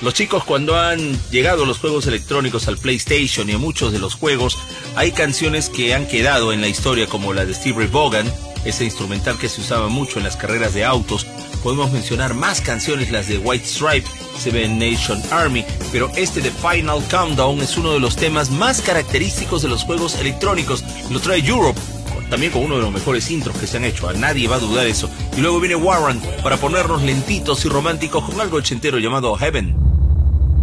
Los chicos, cuando han llegado los juegos electrónicos al PlayStation y a muchos de los juegos, hay canciones que han quedado en la historia, como la de Steve Ray Vaughan, ese instrumental que se usaba mucho en las carreras de autos. Podemos mencionar más canciones, las de White Stripe, Seven Nation Army, pero este de Final Countdown es uno de los temas más característicos de los juegos electrónicos. Lo trae Europe, también con uno de los mejores intros que se han hecho, nadie va a dudar eso. Y luego viene Warrant para ponernos lentitos y románticos con algo ochentero llamado Heaven.